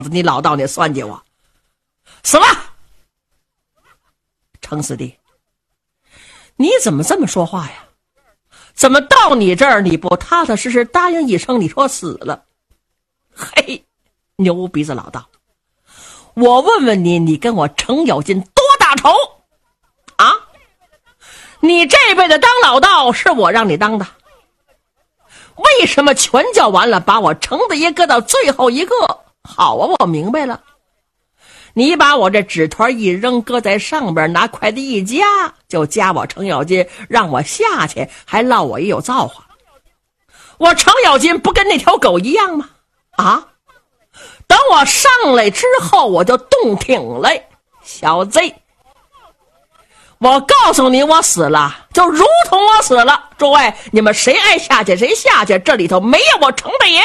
子，你老道你算计我，死了！程四弟，你怎么这么说话呀？怎么到你这儿你不踏踏实实答应一声，你说死了？嘿，牛鼻子老道，我问问你，你跟我程咬金多大仇啊？你这辈子当老道是我让你当的，为什么全叫完了把我程大爷搁到最后一个？好啊，我明白了，你把我这纸团一扔，搁在上边，拿筷子一夹，就夹我程咬金，让我下去，还落我也有造化。我程咬金不跟那条狗一样吗？啊，等我上来之后我就动挺来，小贼，我告诉你，我死了就如同我死了。诸位，你们谁爱下去谁下去，这里头没有我程大爷。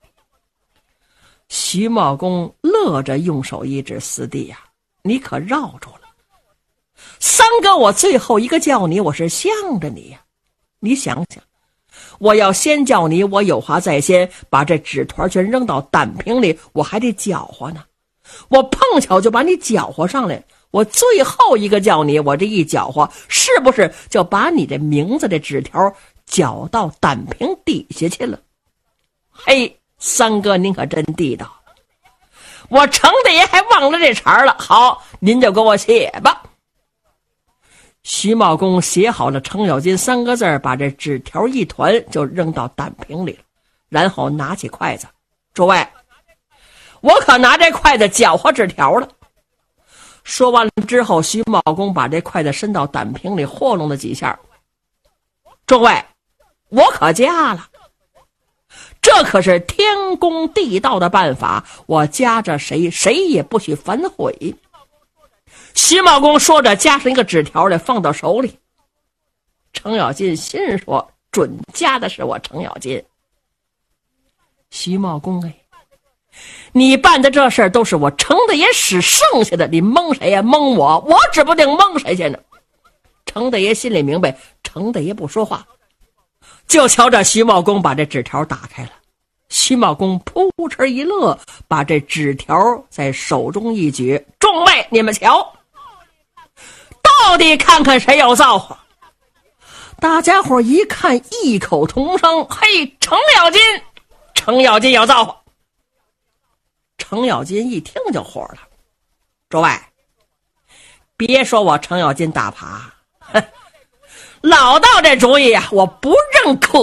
徐茂公乐着用手一指，四弟呀，你可绕住了。三哥，我最后一个叫你，我是向着你呀。你想想，我要先叫你，我有话在先，把这纸团全扔到胆瓶里，我还得搅和呢。我碰巧就把你搅和上来，我最后一个叫你，我这一搅和，是不是就把你的名字的纸条搅到胆瓶底下去了？嘿，三哥您可真地道，我程大爷还忘了这茬了。好，您就给我写吧。徐茂公写好了程咬金三个字，把这纸条一团就扔到胆瓶里了，然后拿起筷子，诸位，我可拿这筷子搅和纸条了。说完了之后，徐茂公把这筷子伸到胆瓶里，和弄了几下。诸位，我可加了，这可是天公地道的办法，我夹着谁，谁也不许反悔。徐茂公说着，夹上一个纸条来，放到手里。程咬金心说，准夹的是我程咬金。徐茂公，哎，你办的这事儿都是我程大爷使剩下的，你蒙谁呀？蒙我，我指不定蒙谁去呢。程大爷心里明白，程大爷不说话，就瞧着徐茂公把这纸条打开了。徐茂公扑哧一乐，把这纸条在手中一举，众位你们瞧，到底看看谁有造化。大家伙一看，异口同声，嘿，程咬金，程咬金有造化。程咬金一听就火了，诸位，别说我程咬金打爬，老道这主意啊，我不认可。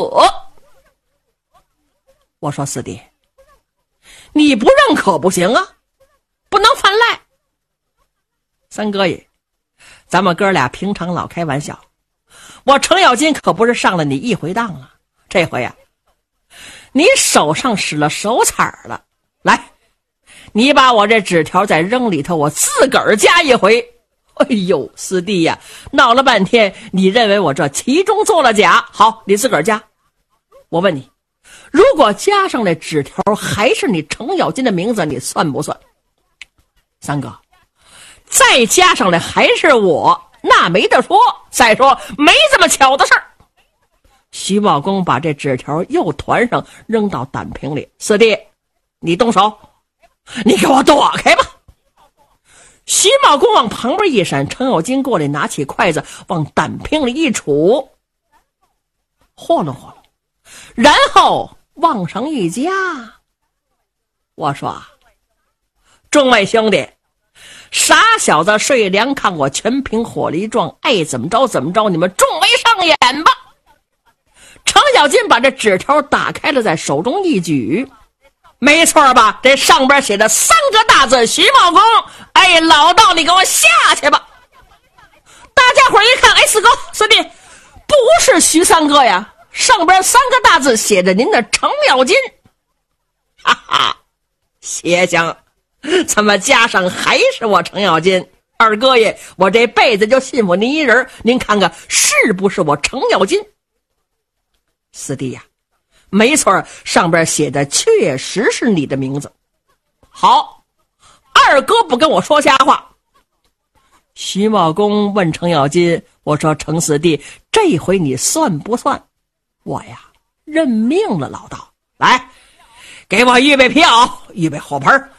我说四弟，你不认可不行啊，不能犯赖。三哥爷，咱们哥俩平常老开玩笑，我程咬金可不是上了你一回当了，这回啊，你手上使了手彩了。来，你把我这纸条再扔里头，我自个儿加一回。哎呦，四弟呀，闹了半天，你认为我这其中做了假？好，你自个儿加。我问你，如果加上来纸条还是你程咬金的名字，你算不算？三哥，再加上来还是我，那没得说。再说没这么巧的事儿。徐茂公把这纸条又团上，扔到胆瓶里。四弟，你动手，你给我躲开吧。徐茂公往旁边一闪，程咬金过来，拿起筷子往胆瓶里一杵，和弄和弄，然后往上一夹。我说，众位兄弟，傻小子睡凉炕，我全凭火力壮，爱怎么着怎么着，你们众位上演吧。程咬金把这纸条打开了，在手中一举，没错吧？这上边写着3个大字：徐茂公。哎，老道，你给我下去吧！大家伙一看，哎，四哥、四弟，不是徐三哥呀，上边3个大字写着您的程咬金。哈哈，谢想怎么加上还是我程咬金？二哥爷，我这辈子就信服您一人，您看看是不是我程咬金？四弟呀，没错，上边写的确实是你的名字。好，二哥不跟我说瞎话。徐茂公问程咬金，我说程四弟，这回你算不算？我呀，认命了，老道。来，给我预备票，预备火盆，